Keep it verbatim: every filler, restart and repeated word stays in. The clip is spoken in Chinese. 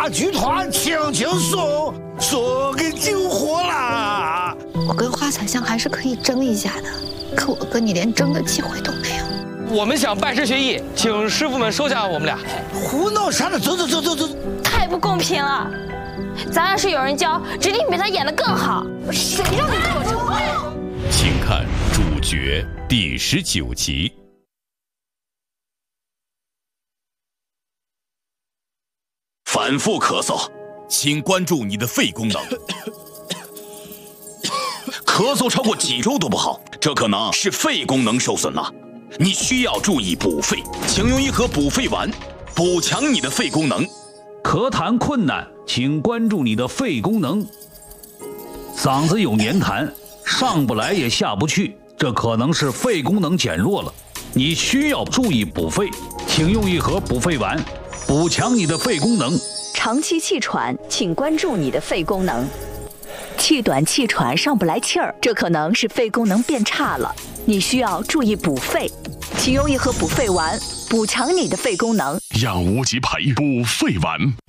大剧团轻轻松松给救活了。 我跟华彩香还是可以争一下的，可我跟你连争的机会都没有。 我们想拜师学艺，请师傅们收下我们俩。 胡闹啥呢？走走走走走！ 太不公平了！咱要是有人教，指定比他演得更好。谁让你跟我争？ 请看主角第十九集。 反复咳嗽，请关注你的肺功能。咳嗽超过几周都不好，这可能是肺功能受损了。你需要注意补肺，请用一盒补肺丸，补强你的肺功能。 咳痰困难，请关注你的肺功能。嗓子有黏痰，上不来也下不去，这可能是肺功能减弱了。你需要注意补肺，请用一盒补肺丸，补强你的肺功能。 长期气喘，请关注你的肺功能。气短气喘上不来气儿，这可能是肺功能变差了，你需要注意补肺，请用一盒补肺丸，补强你的肺功能。 让无极牌补肺丸。